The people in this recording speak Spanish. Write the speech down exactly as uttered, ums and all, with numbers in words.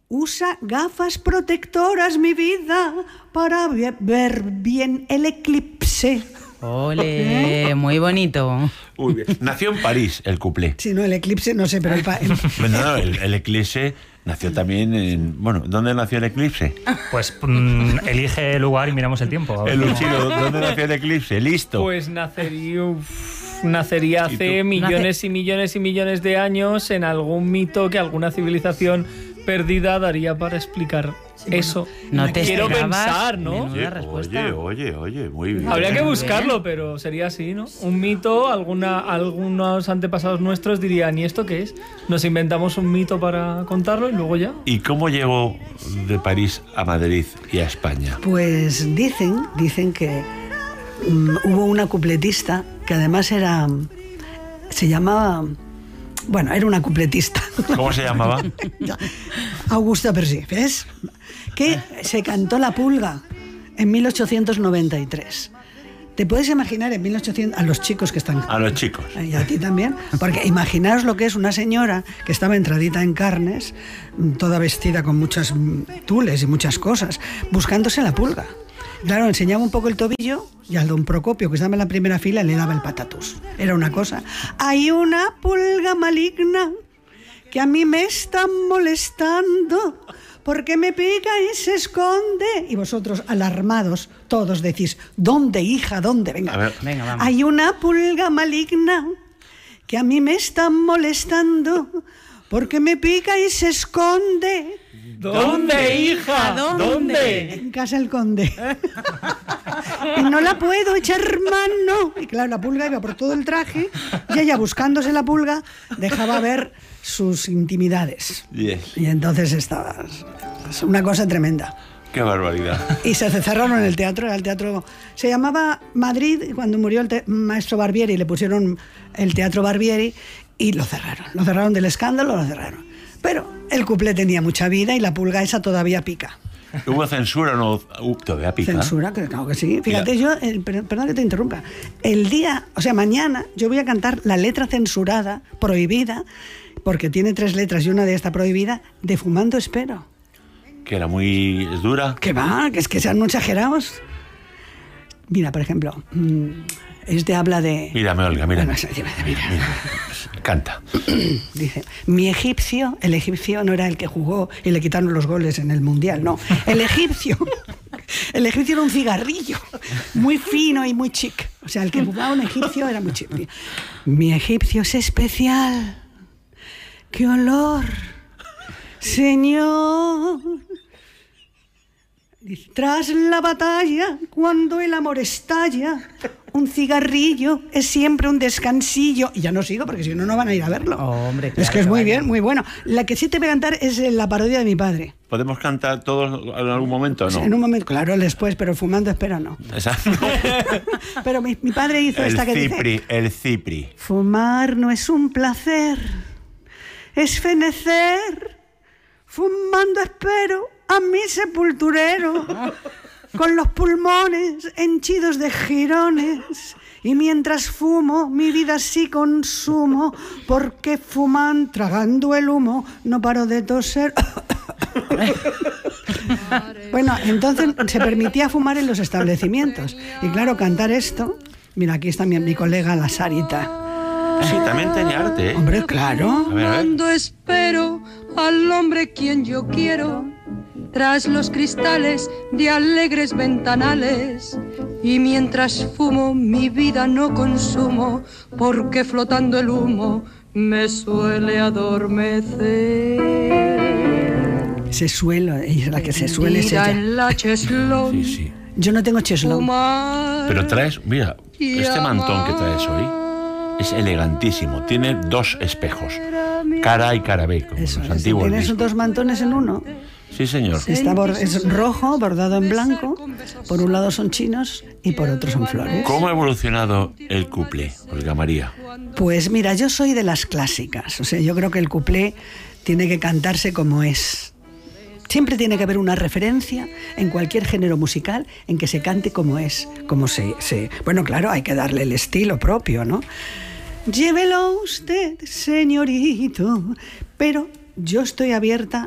Usa gafas protectoras, mi vida, para ver bien el eclipse. ¡Ole! ¿Eh? Muy bonito. Muy bien. Nació en París el cuplé. Sí, no, el eclipse, no sé, pero el... Pa- el... Bueno, no, el, el eclipse nació también en... Bueno, ¿dónde nació el eclipse? Pues mmm, elige el lugar y miramos el tiempo. El Luchino, ¿dónde nació el eclipse? Listo. Pues nacería... Uf, nacería hace millones y millones y millones de años en algún mito que alguna civilización perdida daría para explicar sí, eso. Bueno, no te quiero pensar, ¿no? Oye, oye, oye, oye, muy bien. Habría que buscarlo, pero sería así, ¿no? Un mito, alguna, algunos antepasados nuestros dirían, ¿y esto qué es? Nos inventamos un mito para contarlo y luego ya. ¿Y cómo llegó de París a Madrid y a España? Pues dicen, dicen que um, hubo una cupletista que además era, se llamaba... Bueno, era una cupletista. ¿Cómo se llamaba? Augusta Persí, ¿ves? Que se cantó La Pulga en mil ochocientos noventa y tres. ¿Te puedes imaginar en mil ochocientos... A los chicos que están... A los chicos. Y a ti también. Porque imaginaos lo que es una señora que estaba entradita en carnes, toda vestida con muchas tules y muchas cosas, buscándose la pulga. Claro, enseñaba un poco el tobillo y al don Procopio, que estaba en la primera fila, le daba el patatús. Era una cosa. Hay una pulga maligna que a mí me está molestando porque me pica y se esconde. Y vosotros, alarmados, todos decís, ¿dónde, hija? ¿Dónde? Venga, a ver, venga vamos. Hay una pulga maligna que a mí me está molestando porque me pica y se esconde. ¿Dónde, hija? ¿Dónde? ¿Dónde? En casa del conde. Y no la puedo echar mano. Y claro, la pulga iba por todo el traje y ella, buscándose la pulga, dejaba ver sus intimidades. Yes. Y entonces estaba... Es una cosa tremenda. ¡Qué barbaridad! Y se cerraron el teatro, era el teatro... Se llamaba Madrid, y cuando murió el te- maestro Barbieri, le pusieron el Teatro Barbieri y lo cerraron. Lo cerraron del escándalo, lo cerraron. Pero el cuplé tenía mucha vida y la pulga esa todavía pica. ¿Hubo censura o no? Uh, ¿Todavía pica? Censura, que claro que sí. Fíjate, yo, el, perdón que te interrumpa, el día, o sea, mañana yo voy a cantar la letra censurada, prohibida, porque tiene tres letras y una de esta prohibida, de Fumando Espero. Que era muy dura. Que va, que es que sean muy exagerados. Mira, por ejemplo, este habla de... Mírame, Olga, mírame. Bueno, mira, mira. Mira, canta. Dice, mi egipcio, el egipcio no era el que jugó y le quitaron los goles en el Mundial, no. El egipcio, el egipcio era un cigarrillo, muy fino y muy chic. O sea, el que jugaba un egipcio era muy chic. Mi egipcio es especial. ¡Qué olor, señor! Tras la batalla, cuando el amor estalla, un cigarrillo es siempre un descansillo. Y ya no sigo, porque si no, no van a ir a verlo. Oh, hombre, claro, es que es muy vaya. bien, muy bueno. La que sí te voy a cantar es la parodia de mi padre. ¿Podemos cantar todos en algún momento o no? En un momento, claro, después, pero fumando espero no. Exacto. Pero mi, mi padre hizo El esta que cipri, dice... el cipri. Fumar no es un placer, es fenecer. Fumando espero a mi sepulturero, con los pulmones henchidos de jirones. Y mientras fumo, mi vida sí consumo, porque fuman, tragando el humo, no paro de toser. Bueno, entonces se permitía fumar en los establecimientos. Y claro, cantar esto... Mira, aquí está mi, mi colega la Sarita. Sí, también tenía arte, ¿eh? Hombre, claro. A ver, a ver. Cuando espero al hombre quien yo quiero, tras los cristales de alegres ventanales, y mientras fumo mi vida no consumo, porque flotando el humo me suele adormecer. Se suele, ella es la que se suele es ella. En la cheslón, Sí, sí. Yo no tengo cheslón. fumar. Pero traes, mira, este mantón que traes hoy es elegantísimo. Tiene dos espejos, cara A y cara B, como Eso, los eso. antiguos Tienes discos. dos mantones en uno. Sí, señor. Está bor- es rojo, bordado en blanco. Por un lado son chinos y por otro son flores. ¿Cómo ha evolucionado el cuplé, Olga María? Pues mira, yo soy de las clásicas. O sea, yo creo que el cuplé tiene que cantarse como es. Siempre tiene que haber una referencia en cualquier género musical en que se cante como es, como se, se... Bueno, claro, hay que darle el estilo propio, ¿no? Llévelo usted, señorito, pero yo estoy abierta